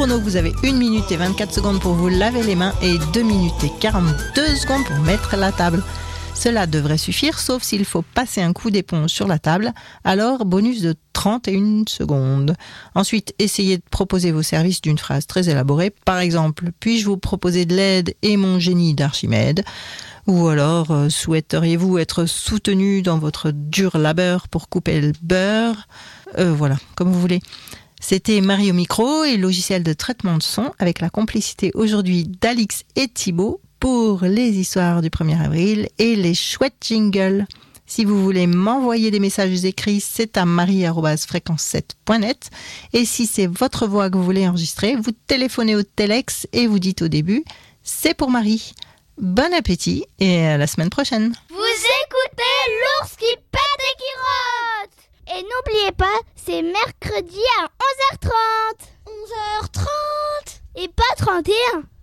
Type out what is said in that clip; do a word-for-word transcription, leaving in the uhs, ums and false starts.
chrono, vous avez une minute et vingt-quatre secondes pour vous laver les mains et deux minutes et quarante-deux secondes pour mettre la table. Cela devrait suffire, sauf s'il faut passer un coup d'éponge sur la table, alors bonus de trente et une secondes. Ensuite, essayez de proposer vos services d'une phrase très élaborée. Par exemple, puis-je vous proposer de l'aide et mon génie d'Archimède ? Ou alors, euh, souhaiteriez-vous être soutenu dans votre dur labeur pour couper le beurre ? euh, Voilà, comme vous voulez. C'était Marie au micro et logiciel de traitement de son avec la complicité aujourd'hui d'Alix et Thibaut pour les histoires du premier avril et les chouettes jingles. Si vous voulez m'envoyer des messages écrits, c'est à marie arobase fréquence sept point net. Et si c'est votre voix que vous voulez enregistrer, vous téléphonez au Telex et vous dites au début « C'est pour Marie ». Bon appétit et à la semaine prochaine. Vous écoutez l'ours qui pète et qui rote. Et n'oubliez pas, c'est mercredi à onze heures trente. onze heures trente. Et pas trente et un.